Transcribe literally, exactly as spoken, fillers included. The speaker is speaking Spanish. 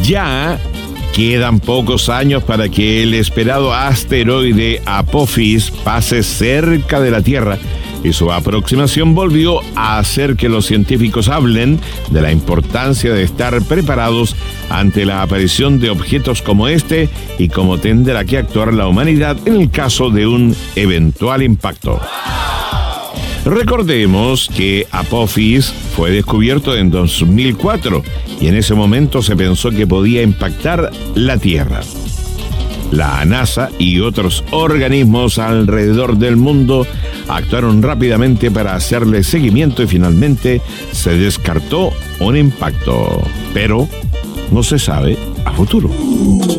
Ya quedan pocos años para que el esperado asteroide Apophis pase cerca de la Tierra, y su aproximación volvió a hacer que los científicos hablen de la importancia de estar preparados ante la aparición de objetos como este y cómo tendrá que actuar la humanidad en el caso de un eventual impacto. Recordemos que Apophis fue descubierto en dos mil cuatro y en ese momento se pensó que podía impactar la Tierra. La NASA y otros organismos alrededor del mundo actuaron rápidamente para hacerle seguimiento y finalmente se descartó un impacto, pero no se sabe a futuro.